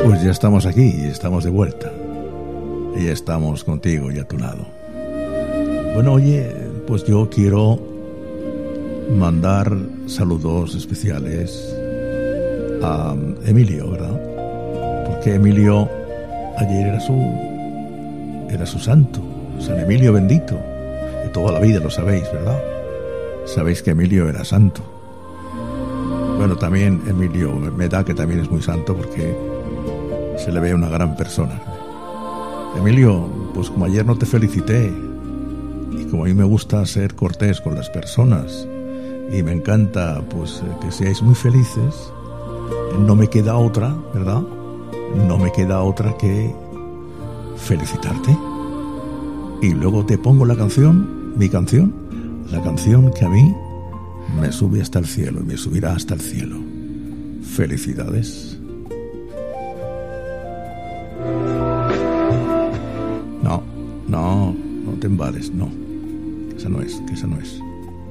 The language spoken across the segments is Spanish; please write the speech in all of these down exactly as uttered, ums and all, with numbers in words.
Pues ya estamos aquí y estamos de vuelta. Y ya estamos contigo y a tu lado. Bueno, oye, pues yo quiero mandar saludos especiales a Emilio, ¿verdad? Porque Emilio ayer era su era su santo, San Emilio bendito. De toda la vida lo sabéis, ¿verdad? Sabéis que Emilio era santo. Bueno, también Emilio me da que también es muy santo porque se le ve una gran persona. Emilio, pues como ayer no te felicité, y como a mí me gusta ser cortés con las personas, y me encanta pues que seáis muy felices, no me queda otra, ¿verdad? No me queda otra que felicitarte. Y luego te pongo la canción, mi canción, la canción que a mí me sube hasta el cielo y me subirá hasta el cielo. Felicidades. No, no, no te embales, no. Esa no es, que esa no es.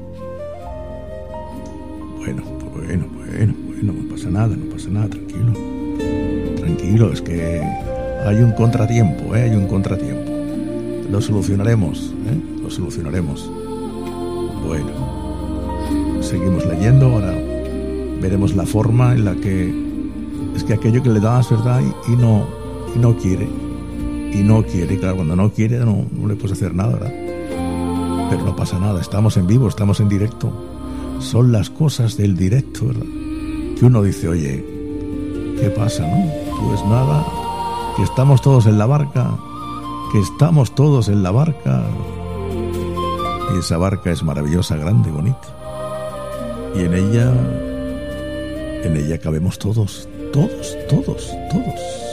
Bueno, bueno, bueno, bueno, no pasa nada, no pasa nada, tranquilo. Tranquilo, es que hay un contratiempo, ¿eh? Hay un contratiempo. Lo solucionaremos, ¿eh? Lo solucionaremos. Bueno, seguimos leyendo, ahora veremos la forma en la que es que aquello que le das, ¿verdad? Y, y no y no quiere. Y no quiere, claro, cuando no quiere no, no le puedes hacer nada, ¿verdad? Pero no pasa nada, estamos en vivo, estamos en directo. Son las cosas del directo, ¿verdad? Que uno dice, oye, ¿qué pasa, no? Pues nada, que estamos todos en la barca, que estamos todos en la barca. Y esa barca es maravillosa, grande, bonita. Y en ella, en ella cabemos todos, todos, todos, todos.